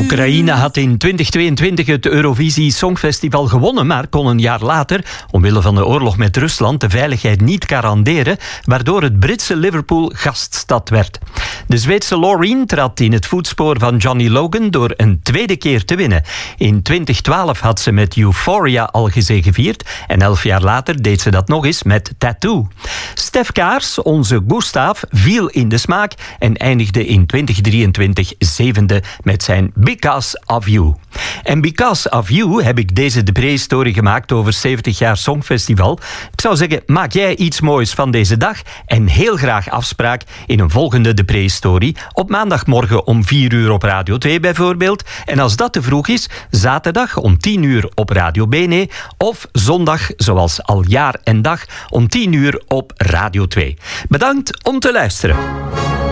Oekraïne had in 2022 het Eurovisie Songfestival gewonnen, maar kon een jaar later, omwille van de oorlog met Rusland, de veiligheid niet garanderen, waardoor het Britse Liverpool gaststad werd. De Zweedse Loreen trad in het voetspoor van Johnny Logan door een tweede keer te winnen. In 2012 had ze met Euphoria al gezegevierd en 11 jaar later deed ze dat nog eens met Tattoo. Stef Kaars, onze Gustav, viel in de smaak en eindigde in 2023 zevende met zijn Because of You. En Because of You heb ik deze de prehistorie gemaakt over 70 jaar Songfestival. Ik zou zeggen, maak jij iets moois van deze dag en heel graag afspraak in een volgende de prehistorie op maandagmorgen om 4 uur op Radio 2 bijvoorbeeld. En als dat te vroeg is, zaterdag om 10 uur op Radio Bene of zondag, zoals al jaar en dag, om 10 uur op Radio 2. Bedankt om te luisteren.